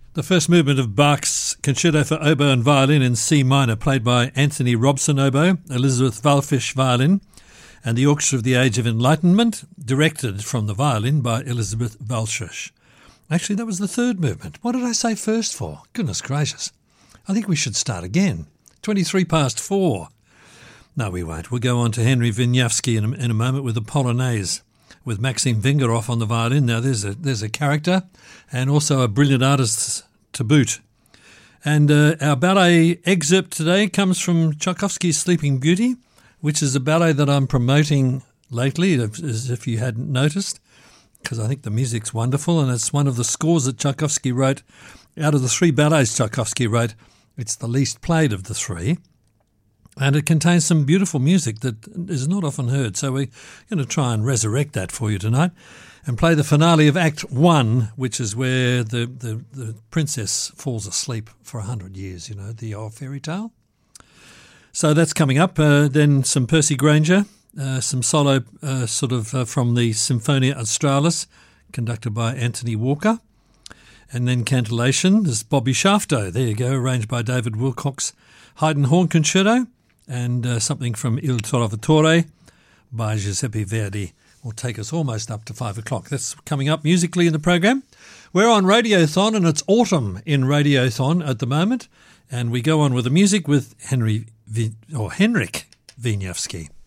The first movement of Bach's Concerto for Oboe and Violin in C minor, played by Anthony Robson oboe, Elizabeth Wallfisch violin, and the Orchestra of the Age of Enlightenment, directed from the violin by Elizabeth Wallfisch. Actually, that was the third movement. What did I say first for? Goodness gracious. I think we should start again. 4:23. No, we won't. We'll go on to Henry Wieniawski in a moment with the Polonaise, with Maxim Vingerhoff on the violin. Now, there's a character and also a brilliant artist to boot. And our ballet excerpt today comes from Tchaikovsky's Sleeping Beauty, which is a ballet that I'm promoting lately, as if you hadn't noticed, because I think the music's wonderful, and it's one of the scores that Tchaikovsky wrote. Out of the three ballets Tchaikovsky wrote, it's the least played of the three. And it contains some beautiful music that is not often heard. So we're going to try and resurrect that for you tonight and play the finale of Act 1, which is where the princess falls asleep for 100 years, the old fairy tale. So that's coming up. Then some Percy Grainger, some solo from the Symphonia Australis, conducted by Anthony Walker. And then Cantillation, there's Bobby Shafto, there you go, arranged by David Wilcox. Haydn Horn Concerto, and something from Il Trovatore by Giuseppe Verdi will take us almost up to 5 o'clock. That's coming up musically in the program. We're on Radiothon, and it's autumn in Radiothon at the moment, and we go on with the music with Henrik Wieniawski.